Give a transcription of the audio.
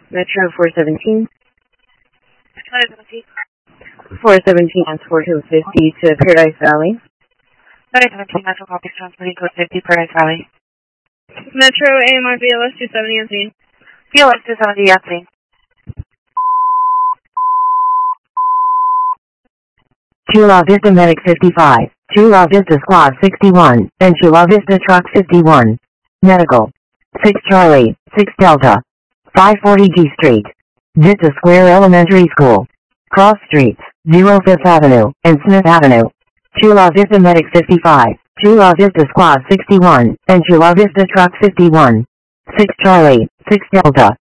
Metro 417. 417. 417 on 4250 to Paradise Valley. 417 Metro copy, transmitting code 50 Paradise Valley. Metro AMR VLS 270 on scene. VLS 270 on scene. Chula Vista Medic 55, Chula Vista Squad 61, and Chula Vista Truck 51. Medical. 6 Charlie, 6 Delta. 540 G Street. Vista Square Elementary School. Cross Streets, 05th Avenue, and Smith Avenue. Chula Vista Medic 55, Chula Vista Squad 61, and Chula Vista Truck 51. 6 Charlie, 6 Delta.